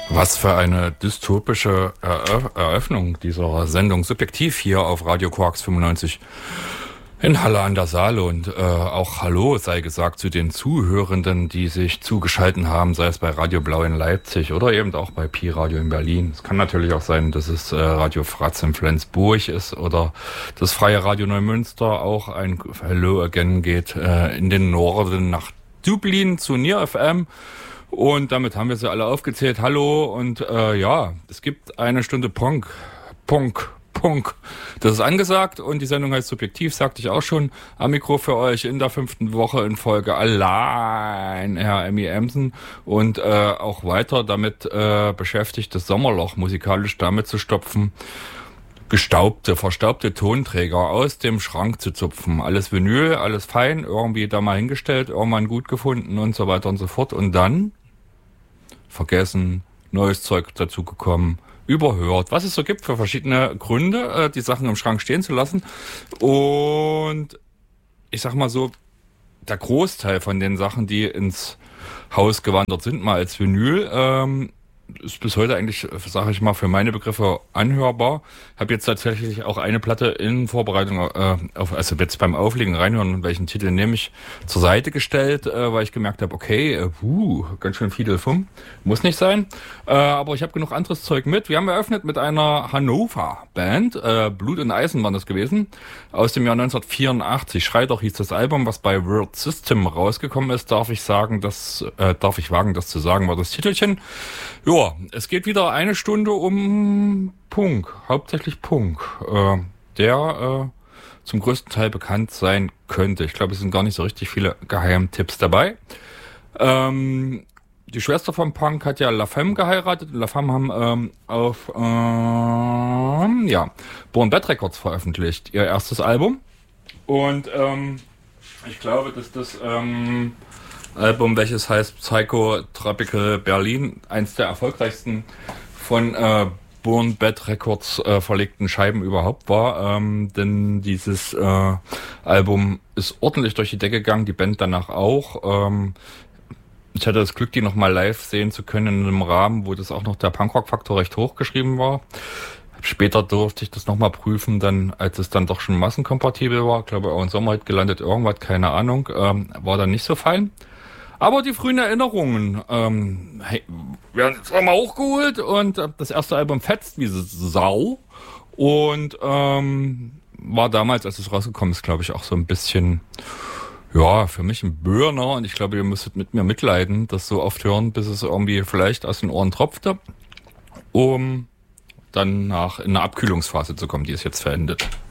Was für eine dystopische Eröffnung dieser Sendung Subjektiv hier auf Radio Quarks 95 in Halle an der Saale. Und auch Hallo sei gesagt zu den Zuhörenden, die sich zugeschalten haben, sei es bei Radio Blau in Leipzig oder eben auch bei Pi Radio in Berlin. Es kann natürlich auch sein, dass es Radio Fratz in Flensburg ist oder das Freie Radio Neumünster. Auch ein Hello Again geht in den Norden nach Dublin zu Nier FM. Und damit haben wir sie alle aufgezählt. Hallo und ja, es gibt eine Stunde Punk. Das ist angesagt und die Sendung heißt Subjektiv, sagte ich auch schon. Am Mikro für euch in der 5. Woche in Folge allein Herr Emmy Emsen und auch weiter damit beschäftigt, das Sommerloch musikalisch damit zu stopfen, verstaubte Tonträger aus dem Schrank zu zupfen. Alles Vinyl, alles fein, irgendwie da mal hingestellt, irgendwann gut gefunden und so weiter und so fort. Und dann vergessen, neues Zeug dazugekommen, überhört, was es so gibt für verschiedene Gründe, die Sachen im Schrank stehen zu lassen. Und ich sag mal so, der Großteil von den Sachen, die ins Haus gewandert sind, mal als Vinyl, ist bis heute eigentlich, sage ich mal, für meine Begriffe anhörbar. Habe jetzt tatsächlich auch eine Platte in Vorbereitung also jetzt beim Auflegen reinhören, welchen Titel nehme ich, zur Seite gestellt, weil ich gemerkt habe, okay, ganz schön viel Fum, muss nicht sein. Aber ich habe genug anderes Zeug mit. Wir haben eröffnet mit einer Hannover-Band, Blut und Eisen waren das gewesen, aus dem Jahr 1984. Schrei doch hieß das Album, was bei World System rausgekommen ist, darf ich wagen, das zu sagen, war das Titelchen. Ja, es geht wieder eine Stunde um Punk, hauptsächlich Punk, der zum größten Teil bekannt sein könnte. Ich glaube, es sind gar nicht so richtig viele Geheimtipps dabei. Die Schwester von Punk hat ja La Femme geheiratet. La Femme haben auf Born Bad Records veröffentlicht, ihr erstes Album. Und ich glaube, dass das Album, welches heißt Psycho Tropical Berlin, eins der erfolgreichsten von Born Bad Records verlegten Scheiben überhaupt war, denn dieses Album ist ordentlich durch die Decke gegangen, die Band danach auch. Ich hatte das Glück, die nochmal live sehen zu können in einem Rahmen, wo das auch noch der Punkrock-Faktor recht hoch geschrieben war. Später durfte ich das nochmal prüfen, dann, als es dann doch schon massenkompatibel war, glaube auch in Sommerhit gelandet, irgendwas, keine Ahnung, war dann nicht so fein. Aber die frühen Erinnerungen werden jetzt mal hochgeholt und das erste Album fetzt wie Sau und war damals, als es rausgekommen ist, glaube ich, auch so ein bisschen, ja, für mich ein Burner und ich glaube, ihr müsstet mit mir mitleiden, das so oft hören, bis es irgendwie vielleicht aus den Ohren tropfte, um dann in eine Abkühlungsphase zu kommen, die ist jetzt verendet.